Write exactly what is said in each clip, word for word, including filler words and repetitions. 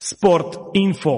Sport info.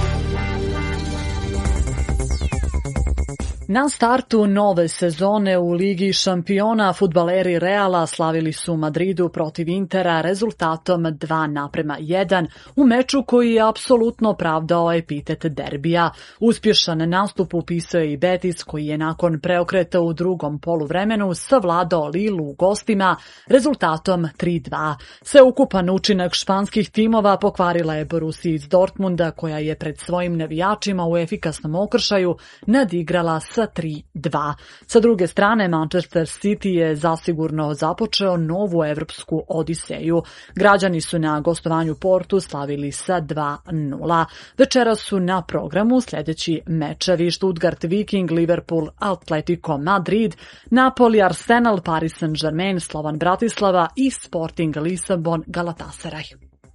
Na startu nove sezone u Ligi šampiona fudbaleri Reala slavili su u Madridu protiv Intera rezultatom dva naprema jedan u meču koji je apsolutno pravdao epitet derbija. Uspješan nastup upisao je i Betis koji je nakon preokreta u drugom poluvremenu savladao Lilu u gostima rezultatom tri dva. Sveukupan učinak španskih timova pokvarila je Borussia iz Dortmunda koja je pred svojim navijačima u efikasnom okršaju nadigrala sa tri dva. Sa druge strane, Manchester City je zasigurno započeo novu evropsku odiseju. Građani su na gostovanju Portu slavili sa dva nula. Večeras su na programu sljedeći mečevi: Stuttgart Viking, Liverpool, Atletico Madrid, Napoli, Arsenal, Paris Saint-Germain, Slovan Bratislava i Sporting Lisabon, Galatasaray.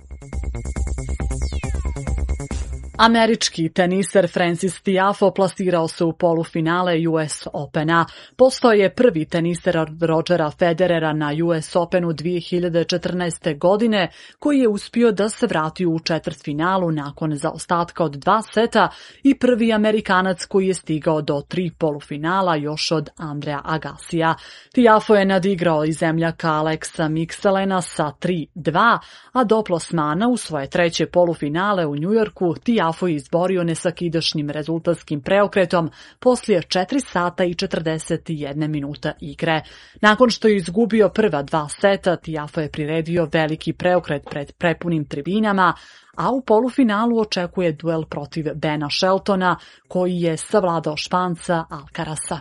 Američki teniser Francis Tiafoe plasirao se u polufinale U S Opena. Postao je prvi teniser od Rodgera Federera na U S Openu dvije hiljade četrnaeste. godine, koji je uspio da se vrati u četvrtfinalu nakon zaostatka od dva seta i prvi Amerikanac koji je stigao do tri polufinala još od Andrea Agassija. Tiafoe je nadigrao i zemljaka Alexa Mixelena sa tri dva, a do plasmana u svoje treće polufinale u Njujorku Tiafoe Tiafoe izborio nesakidašnjim rezultatskim preokretom poslije četiri sata i četrdeset jedna minuta igre. Nakon što je izgubio prva dva seta, Tiafoe je priredio veliki preokret pred prepunim tribinama, a u polufinalu očekuje duel protiv Bena Sheltona, koji je savladao Španca Alcarasa.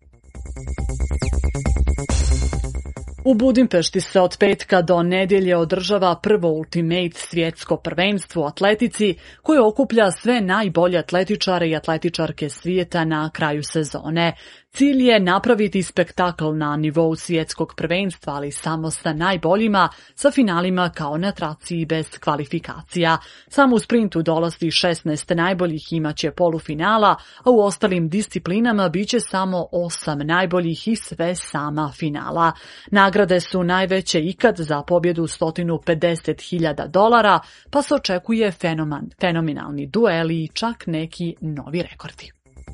U Budimpešti se od petka do nedjelje održava prvo Ultimate svjetsko prvenstvo u atletici koje okuplja sve najbolje atletičare i atletičarke svijeta na kraju sezone. Cilj je napraviti spektakl na nivou svjetskog prvenstva, ali samo sa najboljima, sa finalima kao na traci bez kvalifikacija. Samo u sprintu dolazi šesnaest najboljih, imaće polufinala, a u ostalim disciplinama biće samo osam najboljih i sve sama finala. Nagrade su najveće ikad, za pobjedu sto pedeset hiljada dolara, pa se očekuje fenomen, fenomenalni dueli i čak neki novi rekordi.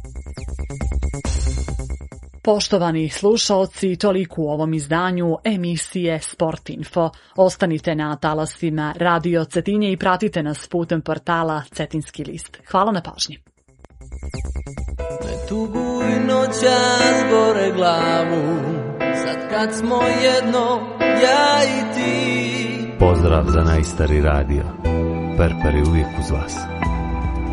Poštovani slušaoci, toliko u ovom izdanju emisije Sport Info. Ostanite na talasima Radio Cetinje i pratite nas putem portala Cetinski list. Hvala na pažnji. Ne tugu i noćas gore glavu, sad kad smo jedno, ja i ti. Pozdrav za najstari radio. Perper je uvijek uz vas.